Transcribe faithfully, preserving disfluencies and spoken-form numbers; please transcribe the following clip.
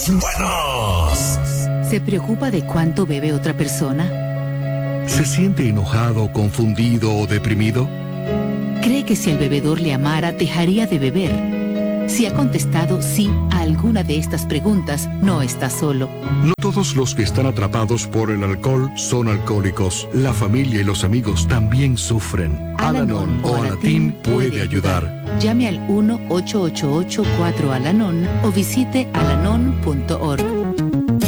buenos. ¿Se preocupa de cuánto bebe otra persona? ¿Se siente enojado, confundido o deprimido? ¿Cree que si el bebedor le amara, dejaría de beber? Si ha contestado sí a alguna de estas preguntas, no está solo. No todos los que están atrapados por el alcohol son alcohólicos. La familia y los amigos también sufren. Al-Anon o Alatín puede ayudar. Llame al uno ocho ocho ocho cuatro Al-Anon o visite alanon punto org.